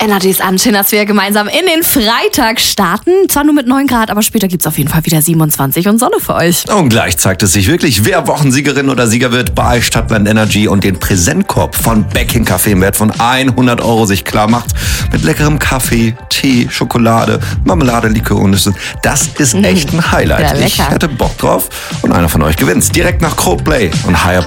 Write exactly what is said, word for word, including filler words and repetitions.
Energy ist an. Schön, dass wir gemeinsam in den Freitag starten. Zwar nur mit neun Grad, aber später gibt's auf jeden Fall wieder siebenundzwanzig und Sonne für euch. Und gleich zeigt es sich wirklich, wer Wochensiegerin oder Sieger wird bei Stadtland Energy und den Präsentkorb von Becking Kaffee im Wert von hundert Euro sich klar macht. Mit leckerem Kaffee, Tee, Schokolade, Marmelade, Likör und Nüsse. Das ist echt ein Highlight. Ja, ich hätte Bock drauf und einer von euch gewinnt. Direkt nach Coldplay und Higher